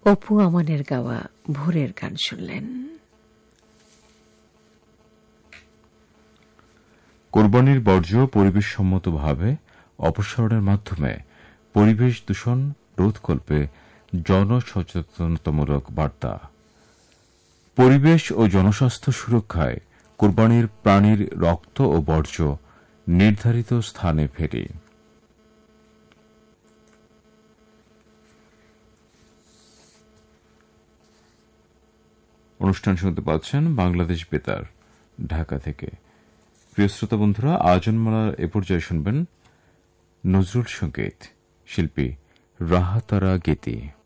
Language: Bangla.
অপু আমানের গাওয়া ভোরের গান শুনলেন। কোরবানির বর্জ্য পরিবেশসম্মতভাবে অপসারণের মাধ্যমে পরিবেশ দূষণ রোধকল্পে জনসচেতনতামূলক বার্তা। পরিবেশ ও জনস্বাস্থ্য সুরক্ষায় কোরবানির প্রাণীর রক্ত ও বর্জ্য নির্ধারিত স্থানে ফেরে। অনুষ্ঠান শুনতে পাচ্ছেন বাংলাদেশ বেতার ঢাকা থেকে। প্রিয় শ্রোতা বন্ধুরা, আয়োজনমালার এ পর্যায়ে শুনবেন নজরুল সঙ্গীত, শিল্পী রাহাতারা গীতি।